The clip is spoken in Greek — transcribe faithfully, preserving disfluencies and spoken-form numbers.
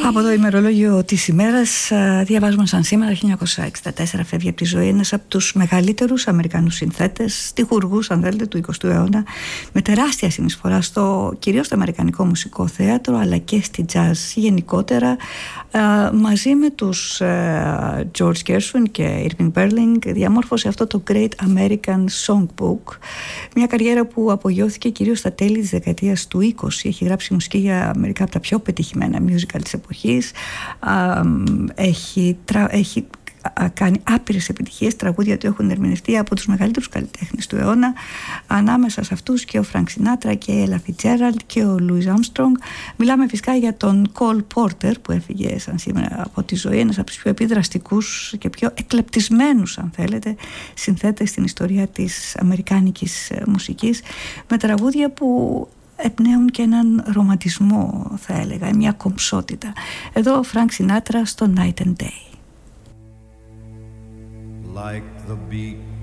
Από το ημερολόγιο της ημέρας διαβάζουμε σαν σήμερα χίλια εννιακόσια εξήντα τέσσερα φεύγει από τη ζωή ένας από τους μεγαλύτερους Αμερικανούς συνθέτες, στιχουργούς αν θέλετε του εικοστού αιώνα, με τεράστια συνεισφορά στο κυρίως στο αμερικανικό μουσικό θέατρο αλλά και στη jazz γενικότερα, μαζί με τους George Gershwin και Irving Berlin διαμόρφωσε αυτό το Great American Songbook, μια καριέρα που απογειώθηκε κυρίως στα τέλη της δεκαετίας του είκοσι. Έχει γράψει μουσική για μερικά από τα πιο πετυχημένα musical της εποχής, έχει, τρα, έχει κάνει άπειρες επιτυχίες, τραγούδια του έχουν ερμηνευτεί από τους μεγαλύτερους καλλιτέχνες του αιώνα, ανάμεσα σε αυτούς και ο Frank Sinatra και η Ella Fitzgerald και ο Louis Armstrong. Μιλάμε φυσικά για τον Cole Porter που έφυγε σαν σήμερα από τη ζωή, ένας από τους πιο επιδραστικούς και πιο εκλεπτισμένους αν θέλετε συνθέτες στην ιστορία της αμερικάνικης μουσικής, με τραγούδια που εμπνέουν και έναν ρομαντισμό θα έλεγα, μια κομψότητα. Εδώ ο Frank Sinatra στο Night and Day. Like the beat